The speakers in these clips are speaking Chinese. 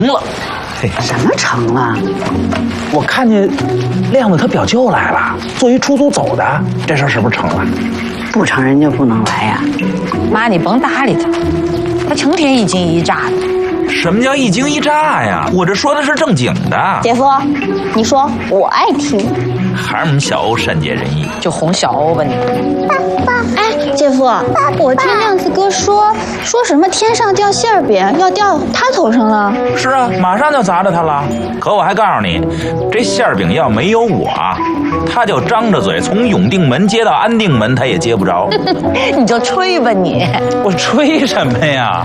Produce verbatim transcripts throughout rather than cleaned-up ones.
了。 什么成了？ 我看见亮子他表舅来了，坐一出租走的，这事儿是不是成了？ 不成人就不能来呀、啊？ 妈，你甭搭理他，他成天一惊一乍的。 什么叫一惊一乍呀？我这说的是正经的。 姐夫，你说我爱听。 还是我们小欧善解人意， 就哄小欧吧你。 哎，姐夫，我听亮子哥说说什么天上掉馅儿饼要掉他头上了。 是啊，马上就砸着他了。可我还告诉你，这馅儿饼要没有我，他就张着嘴从永定门接到安定门，他也接不着。 你就吹吧你。 我吹什么呀？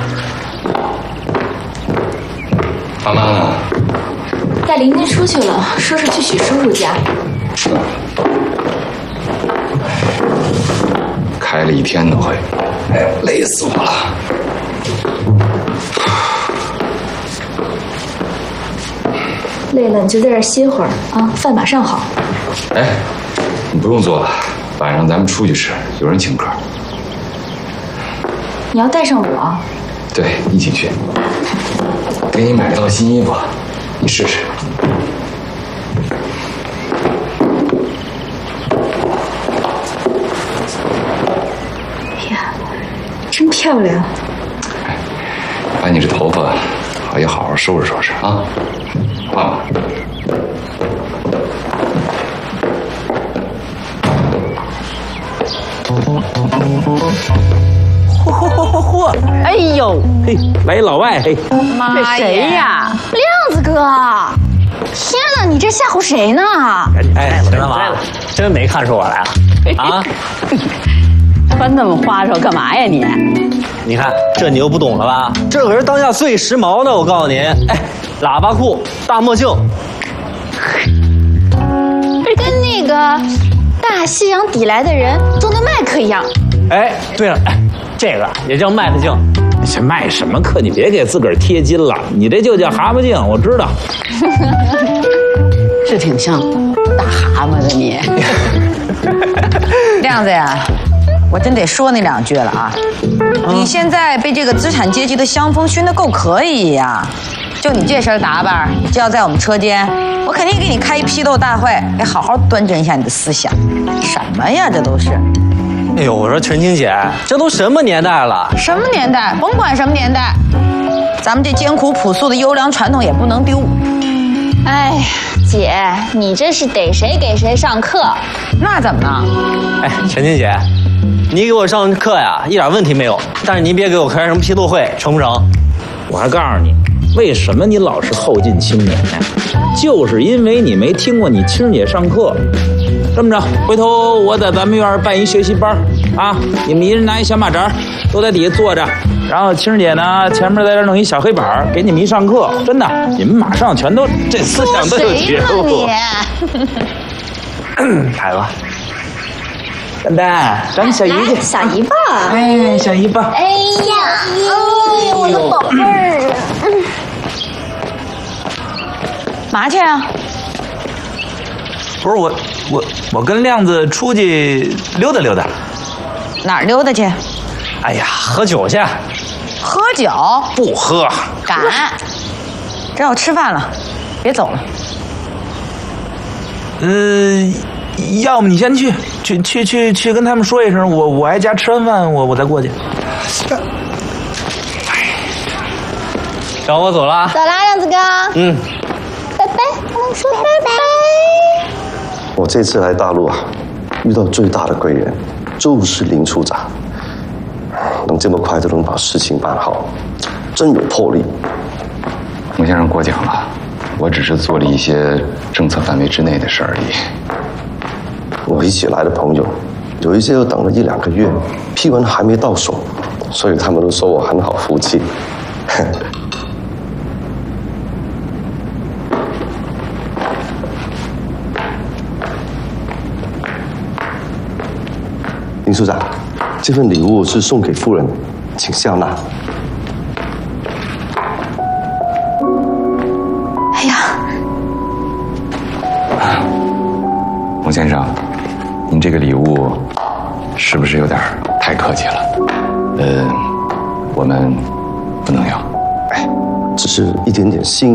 妈妈呢？ 带邻居出去了，说是去许叔叔家。 开了一天的会，哎，累死我了。 累了你就在这儿歇会儿啊，饭马上好。 哎，你不用做了，晚上咱们出去吃，有人请客。 你要带上我？ 对，一起去。给你买了套新衣服，你试试。 真漂亮！ 哎，把你这头发也好好收拾收拾啊，换吧。 嚯嚯嚯嚯嚯！ 哎呦， 嘿，来一老外，嘿， 这谁呀？ 亮子哥，天哪，你这吓唬谁呢？ 哎，陈大妈，真没看出我来了啊！ 穿那么花哨干嘛呀你？ 你看这你又不懂了吧？这可是当下最时髦的，我告诉您。哎，喇叭裤、大墨镜， 跟那个大西洋底来的人中的麦克一样。 哎，对了，哎，这个也叫麦克镜。 这卖什么课？你别给自个儿贴金了，你这就叫蛤蟆镜，我知道。 是挺像大蛤蟆的你。 亮子呀，我真得说你两句了啊！你现在被这个资产阶级的香风熏得够可以呀！就你这身打扮，就要在我们车间，我肯定给你开一批斗大会，得好好端正一下你的思想。什么呀，这都是！ 哎呦，我说陈青姐，这都什么年代了？ 什么年代？甭管什么年代，咱们这艰苦朴素的优良传统也不能丢。 哎，姐，你这是逮谁给谁上课？ 那怎么了？ 哎，陈青姐，你给我上课呀，一点问题没有。但是您别给我开什么批斗会，成不成？ 我还告诉你，为什么你老是后进青年呢？就是因为你没听过你亲姐上课。这么着，回头我在咱们院办一学习班啊，你们一人拿一小马扎，都在底下坐着，然后青姐呢前面在这弄一小黑板，给你们一上课，真的，你们马上全都这思想都有觉悟。来吧，丹丹，咱们小姨去， 小姨吧。 哎，小姨吧。 哎呀，哎，我的宝贝儿。 嘛去啊？ 不是我，我我跟亮子出去溜达溜达。 哪儿溜达去？ 哎呀，喝酒去。 喝酒？ 不喝。 敢？这要吃饭了，别走了。 呃，要么你先去，去去去去跟他们说一声，我我挨家吃完饭，我我再过去。 小我走了。 走啦，亮子哥。 嗯。 拜拜，我们说拜拜。 我这次来大陆啊，遇到最大的贵人就是林处长，能这么快就能把事情办好，真有魄力。 洪先生过奖了，我只是做了一些政策范围之内的事而已。 我一起来的朋友，有一些又等了一两个月，批文还没到手，所以他们都说我很好福气。林处长，这份礼物是送给夫人，请笑纳。 哎呀， 洪先生，您这个礼物是不是有点太客气了？呃，我们不能要。 哎， 只是一点点心